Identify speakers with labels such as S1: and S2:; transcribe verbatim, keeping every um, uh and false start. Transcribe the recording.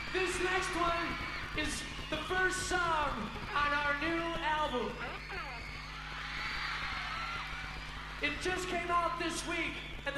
S1: This next one is the first song on our new album. It just came out this week.